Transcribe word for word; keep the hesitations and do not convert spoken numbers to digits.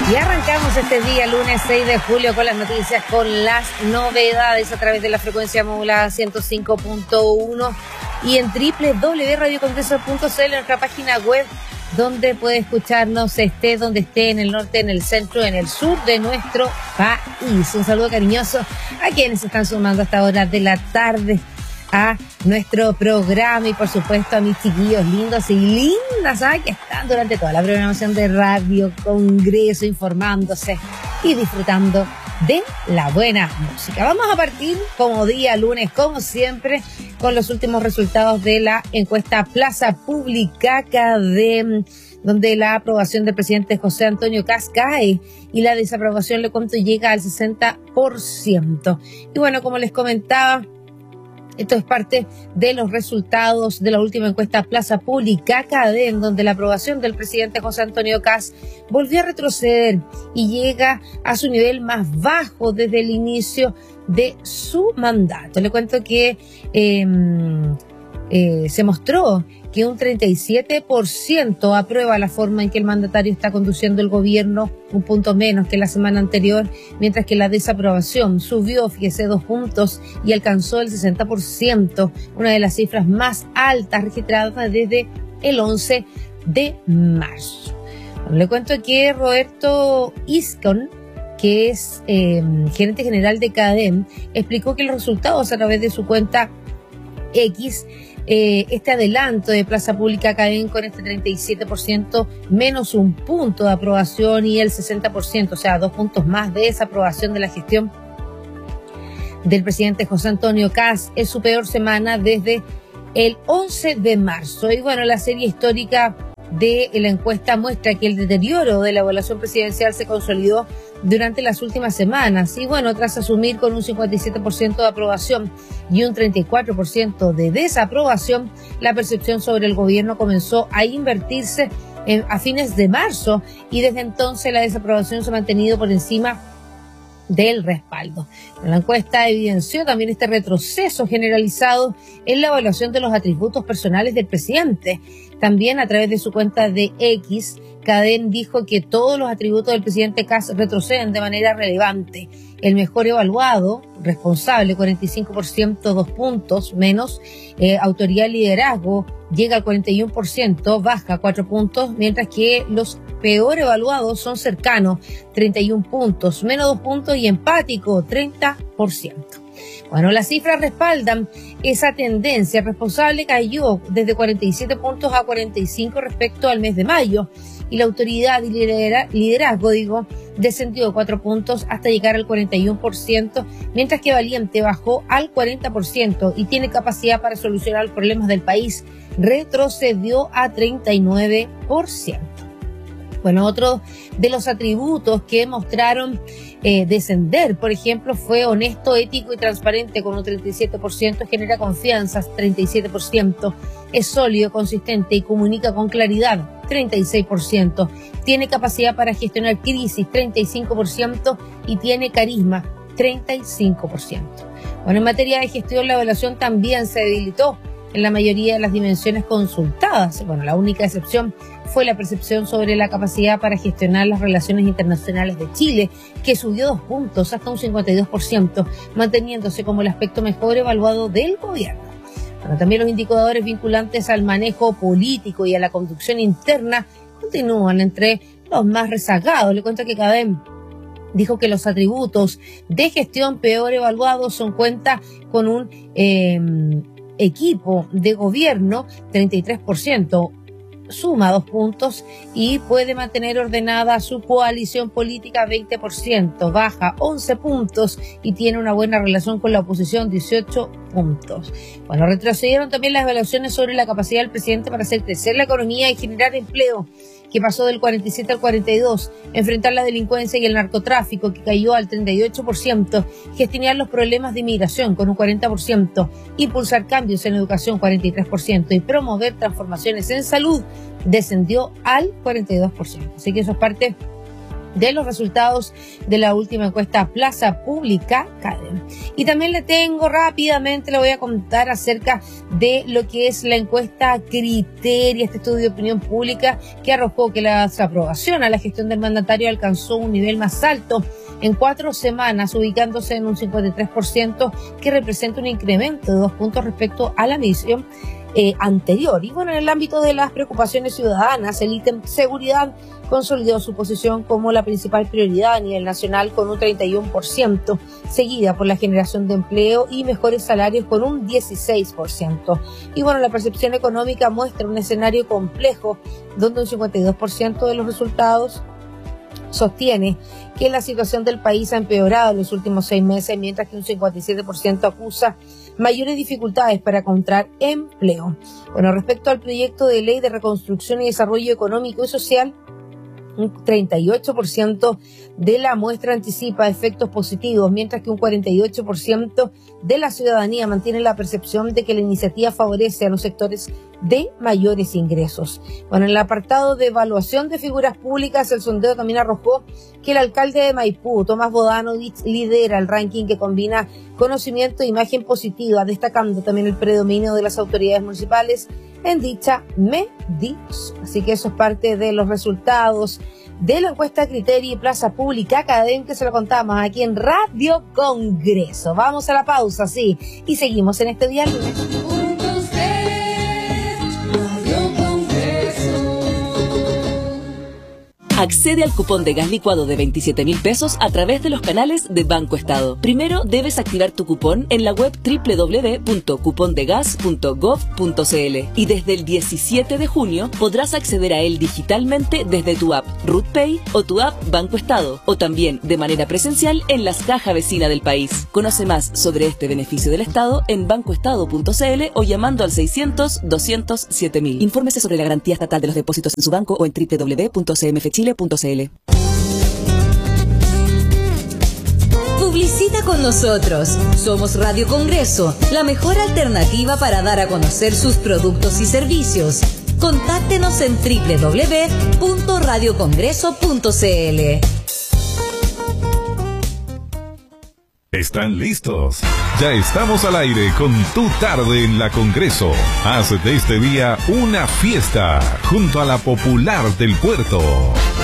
Y arrancamos este día, lunes seis de julio, con las noticias, con las novedades a través de la frecuencia modulada ciento cinco punto uno y en doble u doble u doble u punto radio congreso punto c l, en nuestra página web, donde puede escucharnos, esté donde esté, en el norte, en el centro, en el sur de nuestro país. Un saludo cariñoso a quienes se están sumando a esta hora de la tarde a nuestro programa, y por supuesto a mis chiquillos lindos y lindas, ¿sabes?, que están durante toda la programación de Radio Congreso informándose y disfrutando de la buena música. Vamos a partir como día lunes, como siempre, con los últimos resultados de la encuesta Plaza Pública CADEM, donde la aprobación del presidente José Antonio Kast cae y la desaprobación, le cuento, llega al sesenta por ciento. Y bueno, como les comentaba, esto es parte de los resultados de la última encuesta Plaza Pública CADEM, donde la aprobación del presidente José Antonio Kast volvió a retroceder y llega a su nivel más bajo desde el inicio de su mandato. Le cuento que eh, eh, se mostró que un treinta y siete por ciento aprueba la forma en que el mandatario está conduciendo el gobierno, un punto menos que la semana anterior, mientras que la desaprobación subió, fíjese, dos puntos y alcanzó el sesenta por ciento, una de las cifras más altas registradas desde el once de marzo. Bueno, le cuento que Roberto Iscon, que es eh, gerente general de CADEM, explicó que los resultados a través de su cuenta X, Eh, este adelanto de Plaza Pública CADEM con este treinta y siete por ciento menos un punto de aprobación y el sesenta por ciento, o sea, dos puntos más de desaprobación de la gestión del presidente José Antonio Kast, es su peor semana desde el once de marzo. Y bueno, la serie histórica de la encuesta muestra que el deterioro de la evaluación presidencial se consolidó durante las últimas semanas. Y bueno, tras asumir con un cincuenta y siete por ciento de aprobación y un treinta y cuatro por ciento de desaprobación, la percepción sobre el gobierno comenzó a invertirse en, a fines de marzo, y desde entonces la desaprobación se ha mantenido por encima del respaldo. La encuesta evidenció también este retroceso generalizado en la evaluación de los atributos personales del presidente. También a través de su cuenta de X, CADEM dijo que todos los atributos del presidente Kast retroceden de manera relevante. El mejor evaluado, responsable, cuarenta y cinco por ciento, dos puntos menos. Eh, autoridad y liderazgo llega al cuarenta y uno por ciento, baja cuatro puntos, mientras que los peor evaluados son cercanos, treinta y uno puntos, menos dos puntos, y empático, treinta por ciento. Bueno, las cifras respaldan esa tendencia. El responsable cayó desde cuarenta y siete puntos a cuarenta y cinco respecto al mes de mayo, y la autoridad y liderazgo, digo, descendió cuatro puntos hasta llegar al cuarenta y uno por ciento, mientras que Valiente bajó al cuarenta por ciento y tiene capacidad para solucionar los problemas del país, retrocedió a treinta y nueve por ciento. Bueno, otro de los atributos que mostraron eh, descender, por ejemplo, fue honesto, ético y transparente, con un treinta y siete por ciento, genera confianza, treinta y siete por ciento, es sólido, consistente y comunica con claridad, treinta y seis por ciento, tiene capacidad para gestionar crisis, treinta y cinco por ciento, y tiene carisma, treinta y cinco por ciento. Bueno, en materia de gestión, la evaluación también se debilitó en la mayoría de las dimensiones consultadas. Bueno, la única excepción fue la percepción sobre la capacidad para gestionar las relaciones internacionales de Chile, que subió dos puntos hasta un cincuenta y dos por ciento, manteniéndose como el aspecto mejor evaluado del gobierno. Bueno, también los indicadores vinculantes al manejo político y a la conducción interna continúan entre los más rezagados. Le cuento que CADEM dijo que los atributos de gestión peor evaluados son cuenta con un eh, equipo de gobierno, treinta y tres por ciento, suma dos puntos, y puede mantener ordenada su coalición política, veinte por ciento, baja once puntos, y tiene una buena relación con la oposición, dieciocho puntos. Bueno, retrocedieron también las evaluaciones sobre la capacidad del presidente para hacer crecer la economía y generar empleo, que pasó del cuarenta y siete al cuarenta y dos, enfrentar la delincuencia y el narcotráfico, que cayó al treinta y ocho por ciento, gestionar los problemas de inmigración con un cuarenta por ciento, impulsar cambios en educación, cuarenta y tres por ciento, y promover transformaciones en salud, descendió al cuarenta y dos por ciento. Así que eso es parte de los resultados de la última encuesta Plaza Pública Cadem. Y también le tengo rápidamente, le voy a contar acerca de lo que es la encuesta Criteria, este estudio de opinión pública que arrojó que la aprobación a la gestión del mandatario alcanzó un nivel más alto en cuatro semanas, ubicándose en un cincuenta y tres por ciento, que representa un incremento de dos puntos respecto a la medición Eh, anterior. Y bueno, en el ámbito de las preocupaciones ciudadanas, el ítem seguridad consolidó su posición como la principal prioridad a nivel nacional con un treinta y uno por ciento, seguida por la generación de empleo y mejores salarios con un dieciséis por ciento. Y bueno, la percepción económica muestra un escenario complejo donde un cincuenta y dos por ciento de los resultados sostiene que la situación del país ha empeorado en los últimos seis meses, mientras que un cincuenta y siete por ciento acusa mayores dificultades para encontrar empleo. Bueno, respecto al proyecto de ley de reconstrucción y desarrollo económico y social, un treinta y ocho por ciento de la muestra anticipa efectos positivos, mientras que un cuarenta y ocho por ciento de la ciudadanía mantiene la percepción de que la iniciativa favorece a los sectores de mayores ingresos. Bueno, en el apartado de evaluación de figuras públicas, el sondeo también arrojó que el alcalde de Maipú, Tomás Bodanovich, lidera el ranking que combina conocimiento e imagen positiva, destacando también el predominio de las autoridades municipales en dicha medición. Así que eso es parte de los resultados de la encuesta Criteria y Plaza Pública Cadem, que se lo contamos aquí en Radio Congreso. Vamos a la pausa, sí, y seguimos en este día lunes. Accede al cupón de gas licuado de veintisiete mil pesos a través de los canales de Banco Estado. Primero debes activar tu cupón en la web doble u doble u doble u punto cupondegas punto gov punto c l y desde el diecisiete de junio podrás acceder a él digitalmente desde tu app RutPay o tu app Banco Estado, o también de manera presencial en las cajas vecinas del país. Conoce más sobre este beneficio del Estado en bancoestado punto c l o llamando al seiscientos, doscientos, siete mil. Infórmese sobre la garantía estatal de los depósitos en su banco o en doble u doble u doble u punto c m f chile punto c l. Publicita con nosotros. Somos Radio Congreso, la mejor alternativa para dar a conocer sus productos y servicios. Contáctenos en doble u doble u doble u punto radio congreso punto c l. ¿Están listos? Ya estamos al aire con Tu Tarde en la Congreso. Haz de este día una fiesta junto a la Popular del Puerto.